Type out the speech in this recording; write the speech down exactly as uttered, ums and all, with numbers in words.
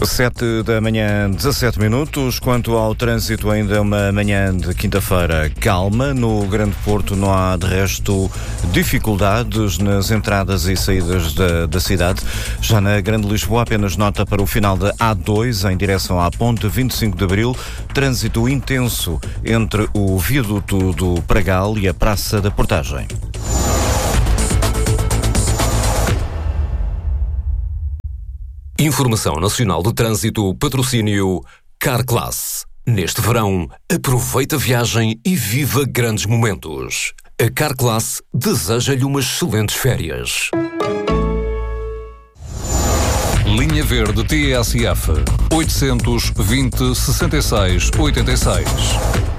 sete da manhã, dezassete minutos. Quanto ao trânsito, ainda é uma manhã de quinta-feira calma. No Grande Porto não há, de resto, dificuldades nas entradas e saídas da, da cidade. Já na Grande Lisboa, apenas nota para o final da A dois, em direção à Ponte vinte e cinco de Abril. Trânsito intenso entre o viaduto do Pragal e a Praça da Portagem. Informação Nacional de Trânsito, patrocínio Carclass. Neste verão, aproveita a viagem e viva grandes momentos. A Carclass deseja-lhe umas excelentes férias. Linha Verde T S F oitocentos e vinte, sessenta e seis, oitenta e seis.